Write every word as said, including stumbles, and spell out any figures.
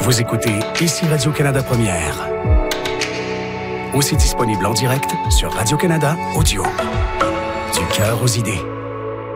Vous écoutez ici Radio-Canada Première. Aussi disponible en direct sur Radio-Canada Audio. Du cœur aux idées.